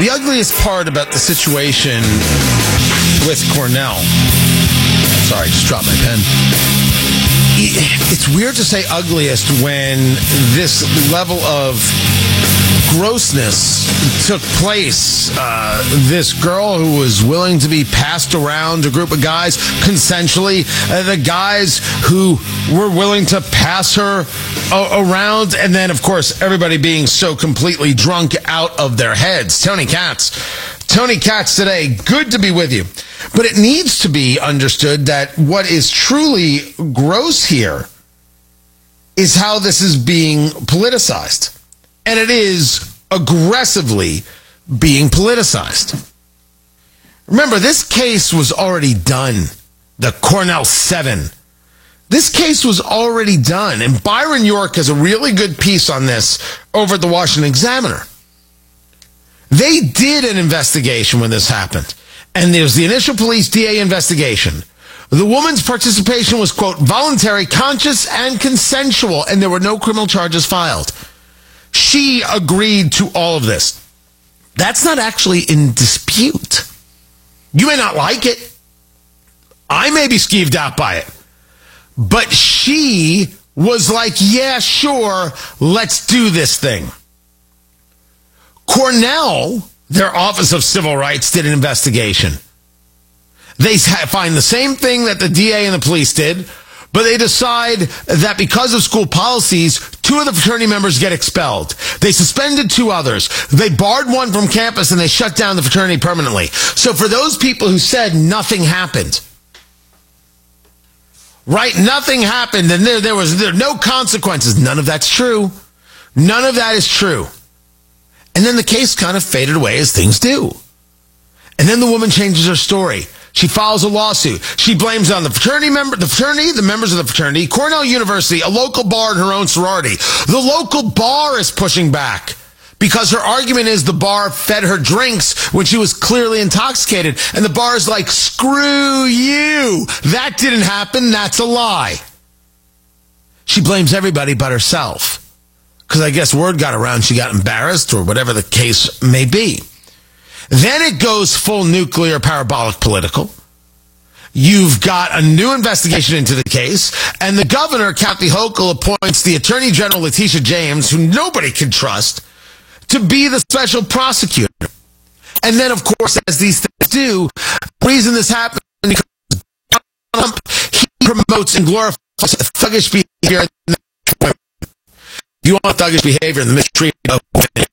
The ugliest part about the situation with Cornell, sorry, I just dropped my pen. It's weird to say ugliest when this level of grossness took place. This girl who was willing to be passed around a group of guys consensually, the guys who were willing to pass her around, and then, of course, everybody being so completely drunk out of their heads. Tony Katz today, good to be with you. But it needs to be understood that what is truly gross here is how this is being politicized. And it is aggressively being politicized. Remember, this case was already done. The Cornell 7. This case was already done. And Byron York has a really good piece on this over at the Washington Examiner. They did an investigation when this happened. And there was the initial police DA investigation. The woman's participation was, quote, voluntary, conscious, and consensual, and there were no criminal charges filed. She agreed to all of this. That's not actually in dispute. You may not like it. I may be skeeved out by it. But she was like, yeah, sure, let's do this thing. Cornell, their Office of Civil Rights, did an investigation. They find the same thing that the DA and the police did, but they decide that because of school policies, 2 of the fraternity members get expelled. They suspended 2 others. They barred one from campus, and they shut down the fraternity permanently. So for those people who said nothing happened, right, nothing happened, and there were no consequences, none of that's true. None of that is true. And then the case kind of faded away, as things do. And then the woman changes her story. She files a lawsuit. She blames it on the fraternity, the members of the fraternity, Cornell University, a local bar, and her own sorority. The local bar is pushing back because her argument is the bar fed her drinks when she was clearly intoxicated. And the bar is like, screw you. That didn't happen. That's a lie. She blames everybody but herself. Because I guess word got around, she got embarrassed or whatever the case may be. Then it goes full nuclear parabolic political. You've got a new investigation into the case, and the governor, Kathy Hochul, appoints the Attorney General, Letitia James, who nobody can trust, to be the special prosecutor. And then, of course, as these things do, the reason this happened is because Trump, he promotes and glorifies thuggish behavior. You want thuggish behavior in the mistreatment of women.